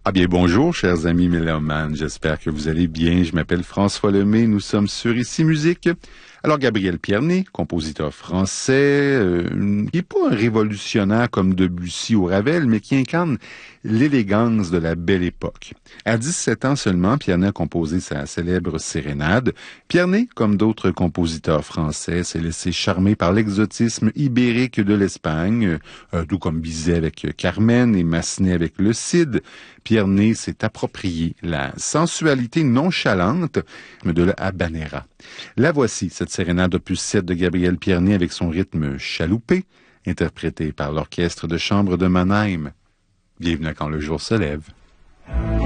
Ah bien, bonjour, chers amis mélomanes. J'espère que vous allez bien. Je m'appelle François Lemay. Nous sommes sur Ici Musique. Alors, Gabriel Pierné, compositeur français, qui n'est pas un révolutionnaire comme Debussy ou Ravel, mais qui incarne l'élégance de la belle époque. À 17 ans seulement, Pierné a composé sa célèbre sérénade. Pierné, comme d'autres compositeurs français, s'est laissé charmer par l'exotisme ibérique de l'Espagne, tout comme Bizet avec Carmen et Massenet avec le Cid. Pierné s'est approprié la sensualité nonchalante de la habanera. La voici, cette sérénade opus 7 de Gabriel Pierné avec son rythme chaloupé, interprété par l'orchestre de chambre de Mannheim. Bienvenue à Quand le jour se lève.